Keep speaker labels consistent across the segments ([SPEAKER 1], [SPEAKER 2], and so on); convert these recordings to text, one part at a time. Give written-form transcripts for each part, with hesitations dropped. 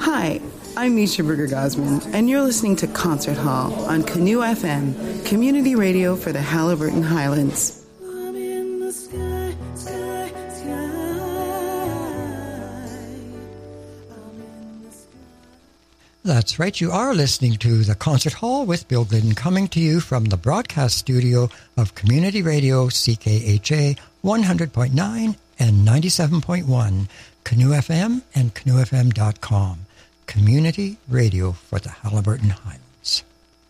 [SPEAKER 1] Hi, I'm Misha Berger-Gosman, and you're listening to Concert Hall on Canoe FM, community radio for the Haliburton Highlands.
[SPEAKER 2] That's right, you are listening to the Concert Hall with Bill Glidden, coming to you from the broadcast studio of Community Radio CKHA 100.9 and 97.1, Canoe FM and canoefm.com. Community radio for the Haliburton Highlands.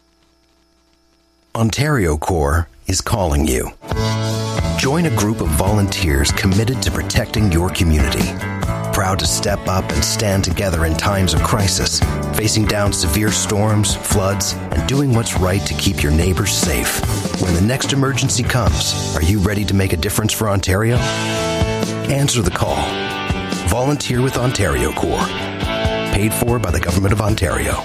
[SPEAKER 3] Ontario Corps is calling you. Join a group of volunteers committed to protecting your community. Proud to step up and stand together in times of crisis, facing down severe storms, floods, and doing what's right to keep your neighbors safe. When the next emergency comes, are you ready to make a difference for Ontario? Answer the call. Volunteer with Ontario Corps. Paid for by the Government of Ontario.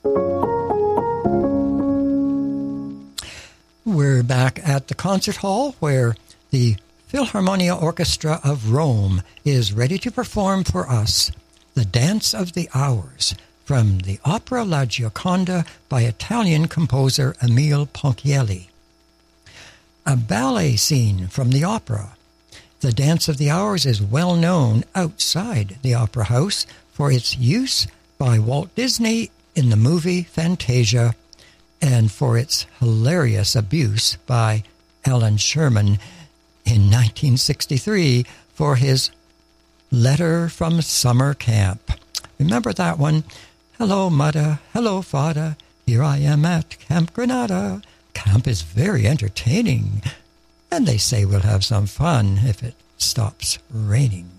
[SPEAKER 2] We're back at the Concert Hall where the Philharmonia Orchestra of Rome is ready to perform for us The Dance of the Hours from the opera La Gioconda by Italian composer Emile Ponchielli. A ballet scene from the opera. The Dance of the Hours is well known outside the Opera House for its use by Walt Disney in the movie Fantasia and for its hilarious abuse by Alan Sherman in 1963 for his Letter from Summer Camp. Remember that one? Hello, Mudda. Hello, Fada. Here I am at Camp Granada. Camp is very entertaining. And they say we'll have some fun if it stops raining.